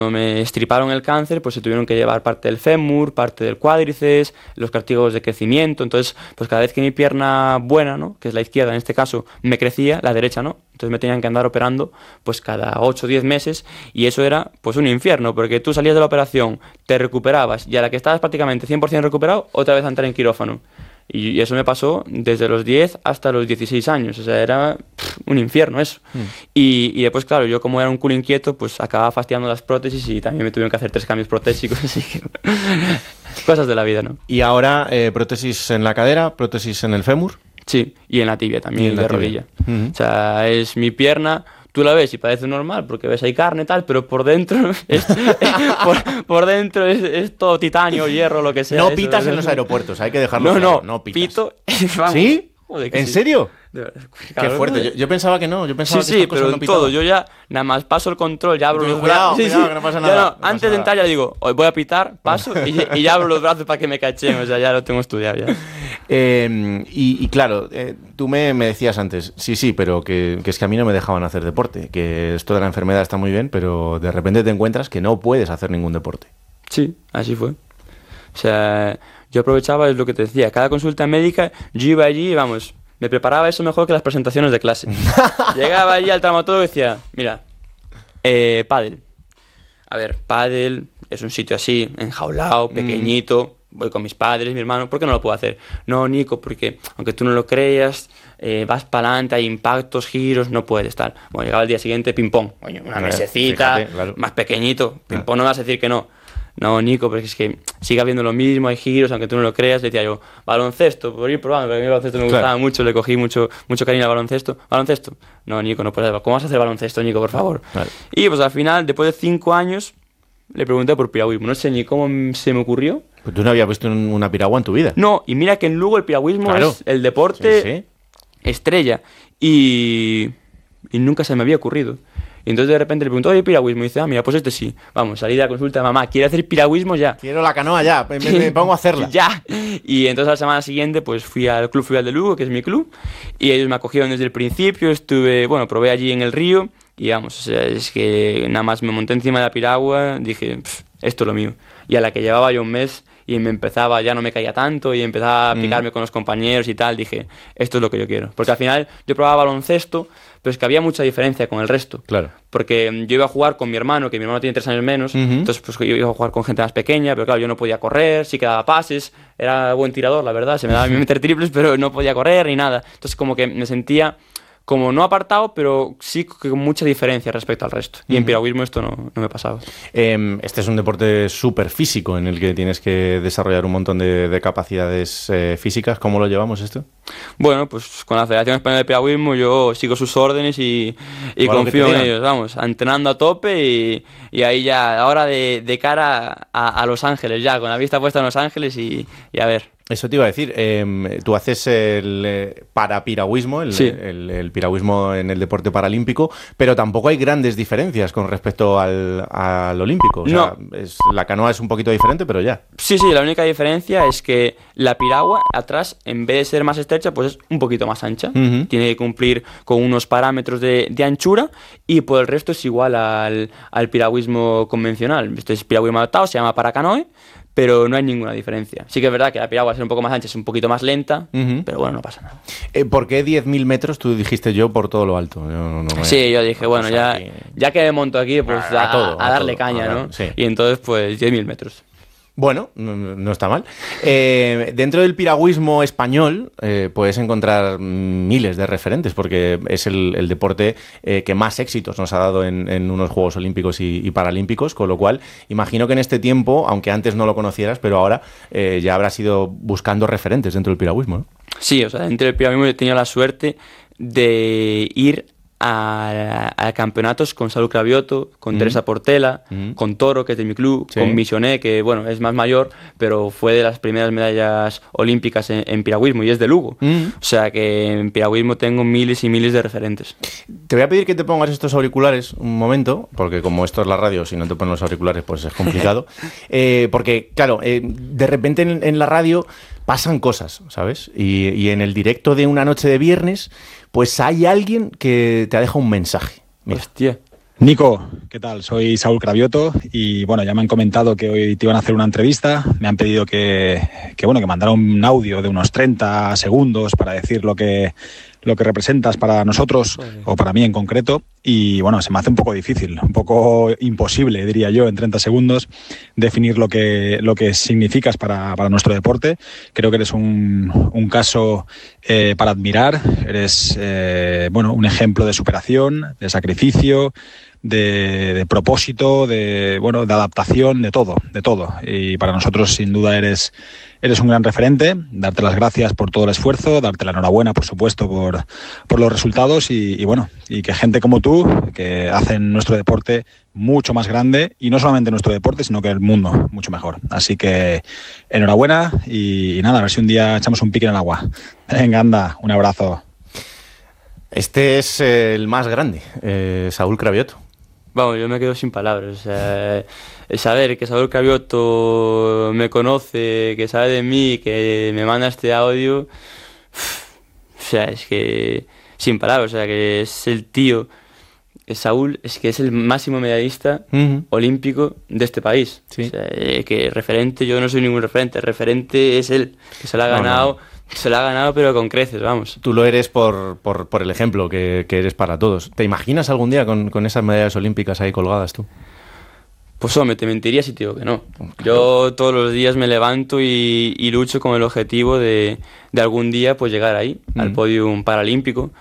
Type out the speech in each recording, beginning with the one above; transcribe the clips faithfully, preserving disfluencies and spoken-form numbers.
me estriparon el cáncer, pues se tuvieron que llevar parte del fémur, parte del cuádriceps, los cartílagos de crecimiento. Entonces, pues cada vez que mi pierna buena, ¿no?, que es la izquierda en este caso, me crecía, la derecha no. Entonces me tenían que andar operando pues cada ocho o diez meses, y eso era pues un infierno, porque tú salías de la operación, te recuperabas, y a la que estabas prácticamente cien por ciento recuperado, otra vez a entrar en quirófano. Y eso me pasó desde los diez hasta los dieciséis años, o sea, era pff, un infierno eso. Mm. Y, y después, claro, yo como era un culo inquieto, pues acababa fastidiando las prótesis y también me tuvieron que hacer tres cambios protésicos, así que cosas de la vida, ¿no? Y ahora, eh, prótesis en la cadera, prótesis en el fémur. Sí, y en la tibia también, y de rodilla. Uh-huh. O sea, es mi pierna... Tú la ves y parece normal porque ves ahí carne y tal, pero por dentro es, por, por dentro es, es todo titanio, hierro, lo que sea. No eso, pitas eso, en los aeropuertos, hay que dejarlo no, claro. No, no pitas. Pito. Vamos. ¿Sí? Joder, ¿En sí. serio? Claro, qué fuerte. Yo, yo pensaba que no. Yo pensaba sí, que sí, pero no en todo. Yo ya nada más paso el control, ya abro digo, los cuidado, brazos. Cuidado, sí, que no pasa sí. nada. Ya no, no antes pasa de entrar nada. ya digo, hoy voy a pitar, paso y, y ya abro los brazos para que me cachen. O sea, ya lo tengo estudiado ya. Eh, y, y claro, eh, tú me, me decías antes, sí, sí, pero que, que es que a mí no me dejaban hacer deporte, que esto de la enfermedad está muy bien, pero de repente te encuentras que no puedes hacer ningún deporte. Sí, así fue. O sea, yo aprovechaba, es lo que te decía, cada consulta médica, yo iba allí y vamos, me preparaba eso mejor que las presentaciones de clase. Llegaba allí al traumatólogo y decía, mira, eh, pádel. A ver, pádel es un sitio así, enjaulado, pequeñito, mm. voy con mis padres, mi hermano, ¿por qué no lo puedo hacer? No, Nico, porque aunque tú no lo creas, eh, vas para adelante, hay impactos, giros, no puedes tal. Bueno, llegaba el día siguiente, ping-pong, coño, una mesecita, fíjate, claro. Más pequeñito, ping-pong, no me vas a decir que no. No, Nico, porque es que sigue habiendo lo mismo, hay giros, aunque tú no lo creas. Le decía yo, baloncesto, por ir probando, porque a mí el baloncesto me gustaba claro. mucho, le cogí mucho, mucho cariño al baloncesto. ¿Baloncesto? No, Nico, no puedes. ¿Cómo vas a hacer baloncesto, Nico, por favor? Vale. Y pues al final, después de cinco años, le pregunté por piragüismo. No sé ni cómo se me ocurrió. Pues tú no habías visto una piragua en tu vida. No, y mira que en Lugo el piragüismo claro. es el deporte sí, sí. estrella. Y, y nunca se me había ocurrido. Y entonces de repente le preguntó, oye, piragüismo. Y dice, ah, mira, pues este sí. Vamos, salí de la consulta, mamá, ¿quiere hacer piragüismo ya? Quiero la canoa ya, me, me pongo a hacerla. Ya. Y entonces a la semana siguiente pues fui al Club Fluvial de Lugo, que es mi club, y ellos me acogieron desde el principio, estuve, bueno, probé allí en el río, y vamos, o sea, es que nada más me monté encima de la piragua, dije, esto es lo mío. Y a la que llevaba yo un mes y me empezaba, ya no me caía tanto y empezaba a picarme mm. con los compañeros y tal, dije, esto es lo que yo quiero. Porque al final yo probaba baloncesto, pero es que había mucha diferencia con el resto. Claro. Porque yo iba a jugar con mi hermano, que mi hermano tiene tres años menos, uh-huh. entonces pues yo iba a jugar con gente más pequeña, pero claro, yo no podía correr, sí que daba pases, era buen tirador, la verdad, se me daba a mí meter triples, pero no podía correr ni nada. Entonces como que me sentía como no apartado, pero sí con mucha diferencia respecto al resto. Y uh-huh. en piragüismo esto no, no me pasaba. Eh, este es un deporte súper físico en el que tienes que desarrollar un montón de, de capacidades eh, físicas. ¿Cómo lo llevamos esto? Bueno, pues con la Federación Española de Piragüismo yo sigo sus órdenes y, y confío en ellos. Vamos, entrenando a tope y, y ahí ya, ahora de, de cara a, a Los Ángeles ya, con la vista puesta en Los Ángeles y, y a ver. Eso te iba a decir, eh, tú haces el eh, parapiragüismo, el, sí. el, el piragüismo en el deporte paralímpico, pero tampoco hay grandes diferencias con respecto al, al olímpico. O sea, no. es, la canoa es un poquito diferente, pero ya. Sí, sí, la única diferencia es que la piragua atrás, en vez de ser más estrecha, pues es un poquito más ancha. Uh-huh. Tiene que cumplir con unos parámetros de, de anchura y por el resto es igual al, al piragüismo convencional. Este es piragüismo adaptado, se llama paracanoe, pero no hay ninguna diferencia. Sí que es verdad que la piragua, al ser un poco más ancha, es un poquito más lenta, uh-huh. pero bueno, no pasa nada. Eh, ¿Por qué diez mil metros? Tú dijiste yo por todo lo alto. Yo no, no me... Sí, yo dije, bueno, ya, que... ya que me monto aquí, pues a, a, todo, a, a darle todo, caña, a ¿no? Sí. Y entonces, pues, diez mil metros. Bueno, no, no está mal. Eh, dentro del piragüismo español eh, puedes encontrar miles de referentes porque es el, el deporte eh, que más éxitos nos ha dado en, en unos Juegos Olímpicos y, y Paralímpicos, con lo cual imagino que en este tiempo, aunque antes no lo conocieras, pero ahora eh, ya habrás ido buscando referentes dentro del piragüismo, ¿no? Sí, o sea, dentro del piragüismo he tenido la suerte de ir a, a campeonatos con Salud Cravioto, con mm. Teresa Portela, mm. con Toro, que es de mi club, sí. con Misioné, que bueno, es más mayor, pero fue de las primeras medallas olímpicas en, en piragüismo y es de Lugo. Mm. O sea que en piragüismo tengo miles y miles de referentes. Te voy a pedir que te pongas estos auriculares un momento, porque como esto es la radio, si no te pones los auriculares pues es complicado. eh, porque claro, eh, de repente en, en la radio pasan cosas, ¿sabes? Y, y en el directo de una noche de viernes, pues hay alguien que te ha dejado un mensaje. Mira. Hostia. Nico, ¿qué tal? Soy Saúl Cravioto y bueno, ya me han comentado que hoy te iban a hacer una entrevista. Me han pedido que, que bueno, que mandara un audio de unos treinta segundos para decir lo que, lo que representas para nosotros o para mí en concreto. Y bueno, se me hace un poco difícil, un poco imposible, diría yo, en treinta segundos definir lo que, lo que significas para, para nuestro deporte. Creo que eres un, un caso eh, para admirar. Eres eh, bueno, un ejemplo de superación, de sacrificio, De, de propósito, de bueno, de adaptación, de todo, de todo. Y para nosotros, sin duda, eres, eres un gran referente. Darte las gracias por todo el esfuerzo, darte la enhorabuena, por supuesto, por, por los resultados y, y bueno, y que gente como tú, que hacen nuestro deporte mucho más grande, y no solamente nuestro deporte, sino que el mundo mucho mejor. Así que enhorabuena y, y nada, a ver si un día echamos un pique en el agua. Venga, anda, un abrazo. Este es eh, el más grande, eh, Saúl Cravioto. Vamos, yo me quedo sin palabras. O sea, el saber que Saúl Cravioto me conoce, que sabe de mí, que me manda este audio, o sea, es que sin palabras. O sea, que es el tío, que Saúl, es que es el máximo medallista uh-huh. olímpico de este país. Sí. O sea, que referente, yo no soy ningún referente, referente es él, que se lo ha ganado. No, no. Se lo ha ganado, pero con creces, vamos. Tú lo eres por, por, por el ejemplo que, que eres para todos. ¿Te imaginas algún día con, con esas medallas olímpicas ahí colgadas tú? Pues hombre, te mentiría si te digo que no. Claro. Yo todos los días me levanto y, y lucho con el objetivo de, de algún día pues llegar ahí, mm. al podium paralímpico.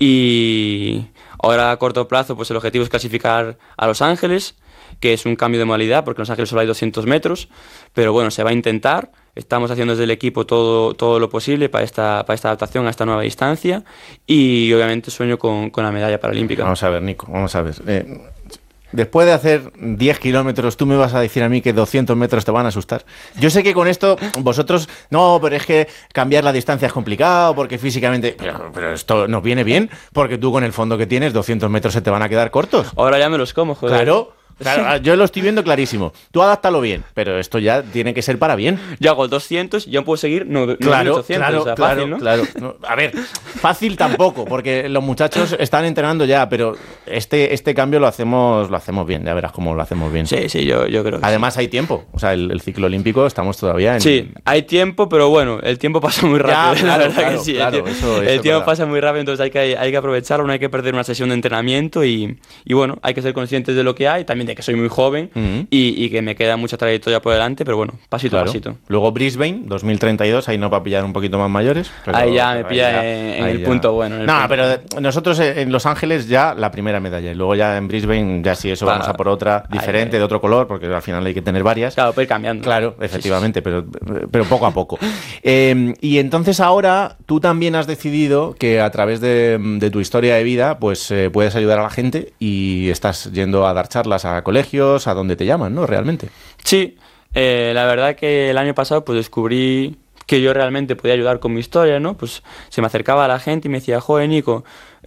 Y ahora a corto plazo pues el objetivo es clasificar a Los Ángeles, que es un cambio de modalidad, porque en Los Ángeles solo hay doscientos metros, pero bueno, se va a intentar. Estamos haciendo desde el equipo todo, todo lo posible para esta, para esta adaptación a esta nueva distancia y obviamente sueño con, con la medalla paralímpica. Vamos a ver, Nico, vamos a ver. Eh, después de hacer diez kilómetros, ¿tú me vas a decir a mí que doscientos metros te van a asustar? Yo sé que con esto vosotros, no, pero es que cambiar la distancia es complicado porque físicamente... Pero, pero esto nos viene bien porque tú con el fondo que tienes, doscientos metros se te van a quedar cortos. Ahora ya me los como, joder. Claro. Claro, yo lo estoy viendo clarísimo. Tú adáptalo bien, pero esto ya tiene que ser para bien. Yo hago doscientos y ya puedo seguir no, no claro, ochocientos, claro, o sea, claro, fácil, ¿no? Claro, no, a ver, fácil tampoco, porque los muchachos están entrenando ya, pero este, este cambio lo hacemos, lo hacemos bien, ya verás cómo lo hacemos bien. Sí, sí, yo, yo creo que Además sí. hay tiempo, o sea, el, el ciclo olímpico estamos todavía en... Sí, hay tiempo, pero bueno, el tiempo pasa muy rápido, ya, claro, la verdad claro, que sí. Claro, el tiempo, eso, eso el tiempo es pasa muy rápido, entonces hay que, hay que aprovecharlo, no hay que perder una sesión de entrenamiento y, y bueno, hay que ser conscientes de lo que hay, también de que soy muy joven. Uh-huh. y, y que me queda mucha trayectoria por delante, pero bueno, pasito claro. a pasito. Luego Brisbane, dos mil treinta y dos, ahí no va a pillar un poquito más mayores. Pero, ahí ya me pilla ya, en, en el ya. punto bueno. No, punto. pero nosotros en Los Ángeles ya la primera medalla, y luego ya en Brisbane ya sí, eso va, vamos a por otra diferente, ahí, de otro color, porque al final hay que tener varias. Claro, puede ir cambiando. Claro, efectivamente, sí, sí. Pero, pero poco a poco. eh, y entonces ahora tú también has decidido que a través de, de tu historia de vida, pues eh, puedes ayudar a la gente y estás yendo a dar charlas a colegios, a donde te llaman, ¿no? Realmente. Sí, eh, la verdad que el año pasado pues descubrí que yo realmente podía ayudar con mi historia, ¿no? Pues se me acercaba a la gente y me decía, joder, Nico,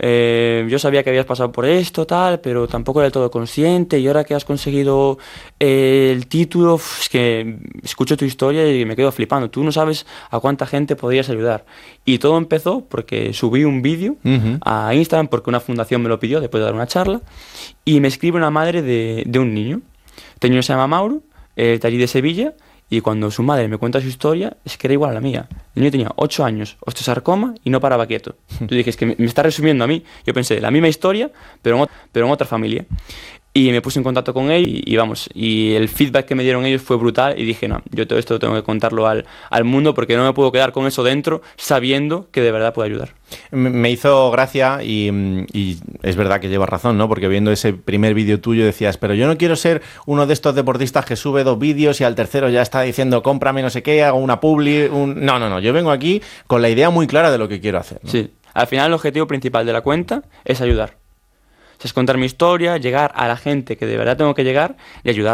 eh, yo sabía que habías pasado por esto, tal, pero tampoco era del todo consciente y ahora que has conseguido eh, el título, uf, es que escucho tu historia y me quedo flipando. Tú no sabes a cuánta gente podrías ayudar. Y todo empezó porque subí un vídeo uh-huh. a Instagram porque una fundación me lo pidió después de dar una charla y me escribe una madre de, de un niño. Este niño se llama Mauro, eh, de allí de Sevilla, y cuando su madre me cuenta su historia, es que era igual a la mía. El niño tenía ocho años, osteosarcoma y no paraba quieto. Tú dices que me, me está resumiendo a mí. Yo pensé, la misma historia, pero en, pero en otra familia. Y me puse en contacto con él y, y vamos, y el feedback que me dieron ellos fue brutal y dije, no, yo todo esto tengo que contarlo al, al mundo porque no me puedo quedar con eso dentro sabiendo que de verdad puedo ayudar. Me hizo gracia y, y es verdad que llevas razón, ¿no? Porque viendo ese primer vídeo tuyo decías, pero yo no quiero ser uno de estos deportistas que sube dos vídeos y al tercero ya está diciendo, cómprame no sé qué, hago una publi, un... No, no, no, yo vengo aquí con la idea muy clara de lo que quiero hacer, ¿no? Sí, al final el objetivo principal de la cuenta es ayudar. Es contar mi historia, llegar a la gente que de verdad tengo que llegar y ayudarles.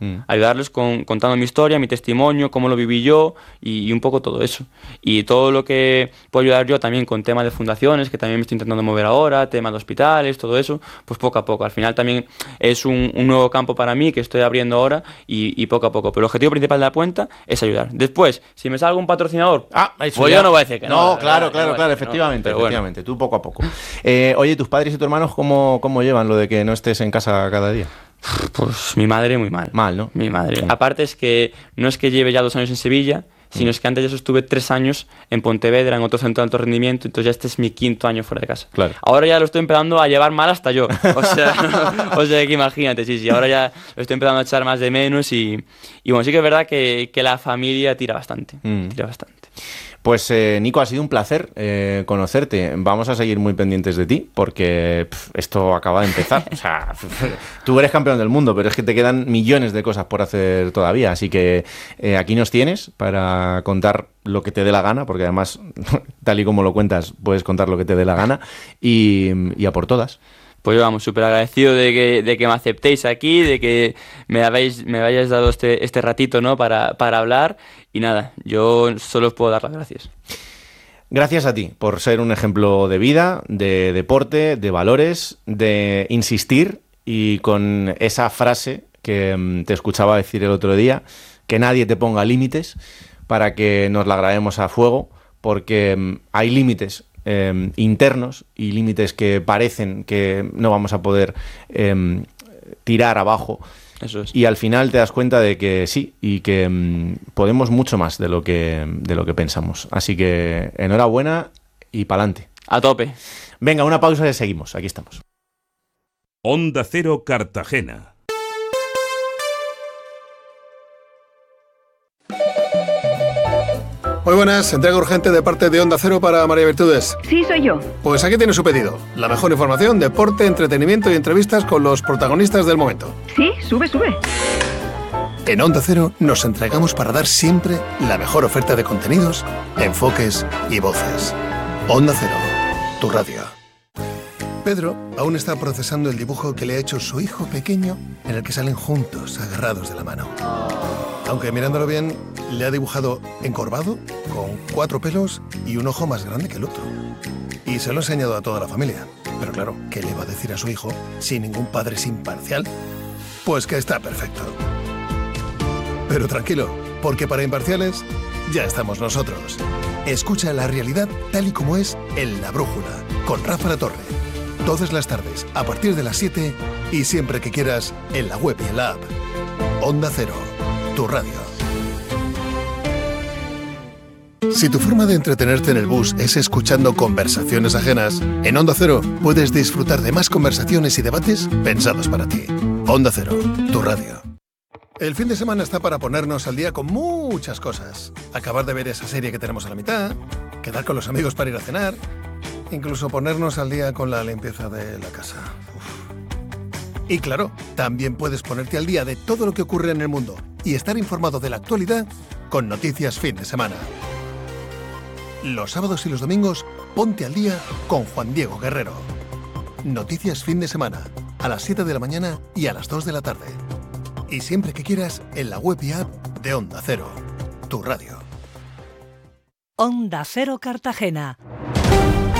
Mm. Ayudarles con, contando mi historia, mi testimonio, cómo lo viví yo y, y un poco todo eso. Y todo lo que puedo ayudar yo también con temas de fundaciones, que también me estoy intentando mover ahora, temas de hospitales, todo eso, pues poco a poco. Al final también es un, un nuevo campo para mí que estoy abriendo ahora y, y poco a poco. Pero el objetivo principal de la cuenta es ayudar. Después, si me salga un patrocinador, ah, eso pues ya. yo no voy a decir que no. No, claro, no, claro, no, claro, no, efectivamente, no, efectivamente. Bueno. Tú poco a poco. Eh, oye, ¿tus padres y tus hermanos cómo, cómo llevan lo de que no estés en casa cada día? Pues mi madre muy mal. Mal, ¿no? Mi madre. Aparte es que no es que lleve ya dos años en Sevilla, sino es que antes de eso estuve tres años en Pontevedra, en otro centro de alto rendimiento, entonces ya este es mi quinto año fuera de casa. Claro. Ahora ya lo estoy empezando a llevar mal hasta yo. O sea, o sea que imagínate, sí, sí, ahora ya lo estoy empezando a echar más de menos y, y bueno, sí que es verdad que, que la familia tira bastante, mm. tira bastante. Pues eh, Nico, ha sido un placer eh, conocerte. Vamos a seguir muy pendientes de ti porque pff, esto acaba de empezar. O sea, tú eres campeón del mundo, pero es que te quedan millones de cosas por hacer todavía. Así que eh, aquí nos tienes para contar lo que te dé la gana, porque además, tal y como lo cuentas, puedes contar lo que te dé la gana y, y a por todas. Pues vamos, súper agradecido de que, de que me aceptéis aquí, de que me habéis, me hayáis dado este, este ratito, ¿no? para, para hablar. Y nada, yo solo os puedo dar las gracias. Gracias a ti por ser un ejemplo de vida, de deporte, de valores, de insistir y con esa frase que te escuchaba decir el otro día, que nadie te ponga límites para que nos la grabemos a fuego, porque hay límites Eh, internos y límites que parecen que no vamos a poder eh, tirar abajo. Eso es. Y al final te das cuenta de que sí, y que um, podemos mucho más de lo que, de lo que pensamos. Así que enhorabuena y pa'lante. A tope. Venga, una pausa y seguimos. Aquí estamos. Onda Cero Cartagena. Muy buenas, entrega urgente de parte de Onda Cero para María Virtudes. Sí, soy yo. Pues aquí tiene su pedido. La mejor información, deporte, entretenimiento y entrevistas con los protagonistas del momento. Sí, sube, sube. En Onda Cero nos entregamos para dar siempre la mejor oferta de contenidos, enfoques y voces. Onda Cero, tu radio. Pedro aún está procesando el dibujo que le ha hecho su hijo pequeño en el que salen juntos, agarrados de la mano. Aunque mirándolo bien, le ha dibujado encorvado, con cuatro pelos y un ojo más grande que el otro. Y se lo ha enseñado a toda la familia. Pero claro, ¿qué le va a decir a su hijo si ningún padre es imparcial? Pues que está perfecto. Pero tranquilo, porque para imparciales ya estamos nosotros. Escucha la realidad tal y como es en La Brújula, con Rafa La Torre. Todas las tardes, a partir de las siete y siempre que quieras, en la web y en la app. Onda Cero, tu radio. Si tu forma de entretenerte en el bus es escuchando conversaciones ajenas, en Onda Cero puedes disfrutar de más conversaciones y debates pensados para ti. Onda Cero, tu radio. El fin de semana está para ponernos al día con muchas cosas. Acabar de ver esa serie que tenemos a la mitad, quedar con los amigos para ir a cenar, incluso ponernos al día con la limpieza de la casa. Uf. Y claro, también puedes ponerte al día de todo lo que ocurre en el mundo y estar informado de la actualidad con Noticias Fin de Semana. Los sábados y los domingos, ponte al día con Juan Diego Guerrero. Noticias Fin de Semana, a las siete de la mañana y a las dos de la tarde. Y siempre que quieras, en la web y app de Onda Cero, tu radio. Onda Cero Cartagena.